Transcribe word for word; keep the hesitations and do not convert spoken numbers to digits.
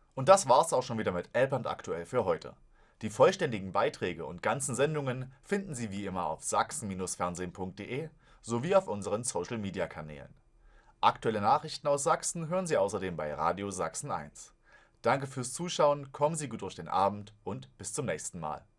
Und das war's auch schon wieder mit Elbland aktuell für heute. Die vollständigen Beiträge und ganzen Sendungen finden Sie wie immer auf sachsen-fernsehen punkt de sowie auf unseren Social-Media-Kanälen. Aktuelle Nachrichten aus Sachsen hören Sie außerdem bei Radio Sachsen eins. Danke fürs Zuschauen, kommen Sie gut durch den Abend und bis zum nächsten Mal.